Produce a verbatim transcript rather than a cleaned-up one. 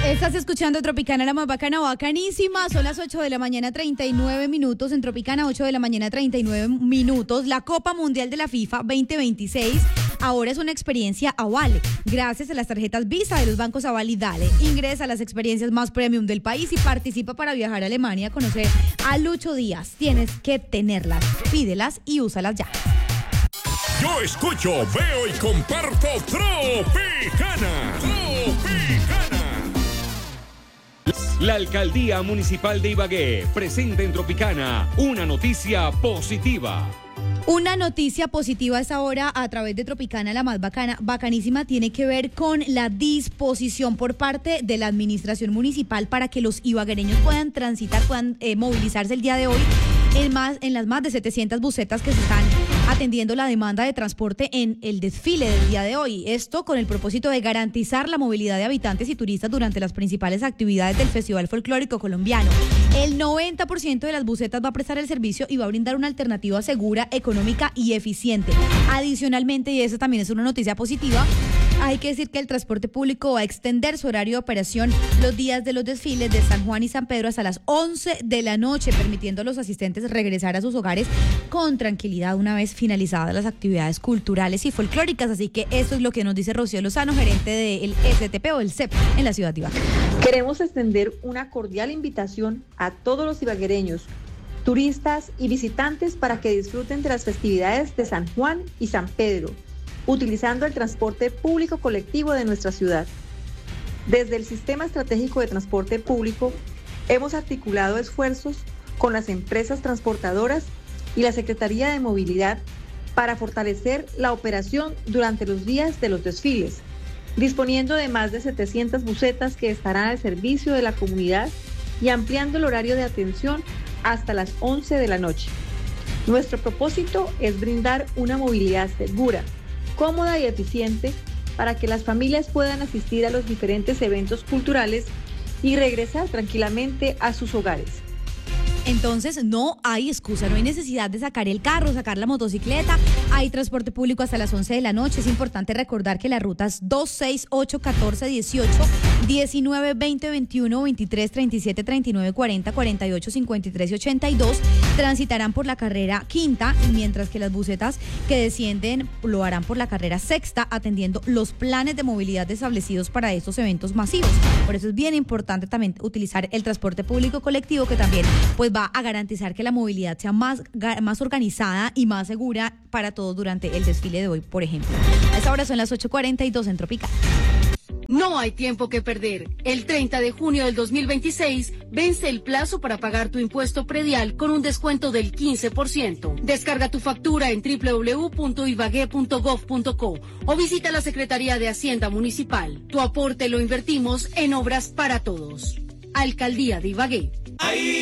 Estás escuchando Tropicana, la más bacana, bacanísima. Son las ocho de la mañana, treinta y nueve minutos. En Tropicana, ocho de la mañana, treinta y nueve minutos. La Copa Mundial de la FIFA veinte veintiséis ahora es una experiencia Avale. Gracias a las tarjetas Visa de los bancos Aval y Dale. Ingresa a las experiencias más premium del país y participa para viajar a Alemania a conocer a Lucho Díaz. Tienes que tenerlas, pídelas y úsalas ya. Yo escucho, veo y comparto Tropicana. Tropicana. La Alcaldía Municipal de Ibagué presenta en Tropicana una noticia positiva. Una noticia positiva es ahora a través de Tropicana, la más bacana, bacanísima, tiene que ver con la disposición por parte de la administración municipal para que los ibaguereños puedan transitar, puedan eh, movilizarse el día de hoy en, más, en las más de setecientas busetas que se están atendiendo la demanda de transporte en el desfile del día de hoy. Esto con el propósito de garantizar la movilidad de habitantes y turistas durante las principales actividades del Festival Folclórico Colombiano. El noventa por ciento de las busetas va a prestar el servicio y va a brindar una alternativa segura, económica y eficiente. Adicionalmente, y eso también es una noticia positiva, hay que decir que el transporte público va a extender su horario de operación los días de los desfiles de San Juan y San Pedro hasta las once de la noche, permitiendo a los asistentes regresar a sus hogares con tranquilidad una vez finalizadas las actividades culturales y folclóricas. Así que eso es lo que nos dice Rocío Lozano, gerente del S T P o el C E P en la ciudad de Ibagué. Queremos extender una cordial invitación a todos los ibaguereños, turistas y visitantes para que disfruten de las festividades de San Juan y San Pedro, utilizando el transporte público colectivo de nuestra ciudad. Desde el Sistema Estratégico de Transporte Público hemos articulado esfuerzos con las empresas transportadoras y la Secretaría de Movilidad para fortalecer la operación durante los días de los desfiles, disponiendo de más de setecientas busetas que estarán al servicio de la comunidad y ampliando el horario de atención hasta las once de la noche. Nuestro propósito es brindar una movilidad segura, cómoda y eficiente para que las familias puedan asistir a los diferentes eventos culturales y regresar tranquilamente a sus hogares. Entonces no hay excusa, no hay necesidad de sacar el carro, sacar la motocicleta, hay transporte público hasta las once de la noche. Es importante recordar que las rutas dos, seis, ocho, catorce, dieciocho, diecinueve, veinte, veintiuno, veintitrés, treinta y siete, treinta y nueve, cuarenta, cuarenta y ocho, cincuenta y tres y ochenta y dos transitarán por la carrera quinta, mientras que las busetas que descienden lo harán por la carrera sexta, atendiendo los planes de movilidad establecidos para estos eventos masivos. Por eso es bien importante también utilizar el transporte público colectivo, que también pues va a garantizar que la movilidad sea más, más organizada y más segura para todos durante el desfile de hoy, por ejemplo. A esta hora son las ocho cuarenta y dos en Tropicana. No hay tiempo que perder. El treinta de junio del dos mil veintiséis vence el plazo para pagar tu impuesto predial con un descuento del quince por ciento. Descarga tu factura en doble u doble u doble u punto ibagué punto gov punto co o visita la Secretaría de Hacienda Municipal. Tu aporte lo invertimos en obras para todos. Alcaldía de Ibagué.